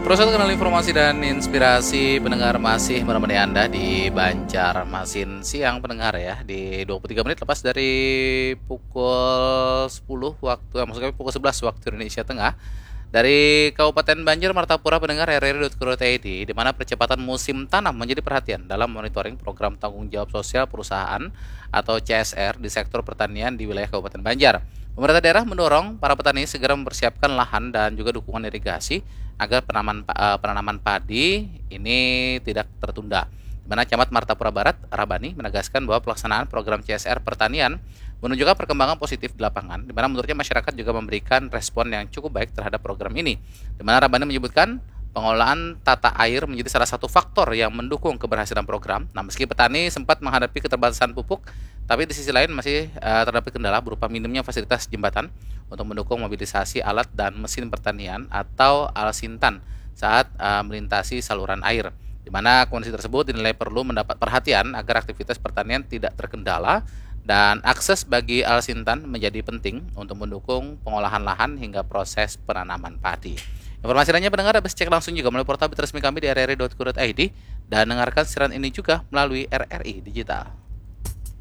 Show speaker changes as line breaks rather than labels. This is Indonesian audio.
Proses kenal informasi dan inspirasi pendengar masih menemani Anda di Banjarmasin siang pendengar ya di 23 menit lepas dari pukul 10 waktu maksudnya pukul 11 waktu Indonesia Tengah dari Kabupaten Banjar Martapura pendengar rri.co.id di mana percepatan musim tanam menjadi perhatian dalam monitoring program tanggung jawab sosial perusahaan atau CSR di sektor pertanian di wilayah Kabupaten Banjar. Pemerintah daerah mendorong para petani segera mempersiapkan lahan dan juga dukungan irigasi agar penanaman padi ini tidak tertunda. Di mana Camat Martapura Barat, Rabani, menegaskan bahwa pelaksanaan program CSR pertanian menunjukkan perkembangan positif di lapangan, di mana menurutnya masyarakat juga memberikan respon yang cukup baik terhadap program ini. Di mana Rabani menyebutkan pengelolaan tata air menjadi salah satu faktor yang mendukung keberhasilan program. Nah, meski petani sempat menghadapi keterbatasan pupuk, tapi di sisi lain masih terdapat kendala berupa minimnya fasilitas jembatan untuk mendukung mobilisasi alat dan mesin pertanian atau alsintan saat melintasi saluran air. Di mana kondisi tersebut dinilai perlu mendapat perhatian agar aktivitas pertanian tidak terkendala dan akses bagi alsintan menjadi penting untuk mendukung pengolahan lahan hingga proses penanaman padi. Informasi lainnya pendengar dapat cek langsung juga melalui portal resmi kami di rri.co.id dan dengarkan siaran ini juga melalui RRI Digital.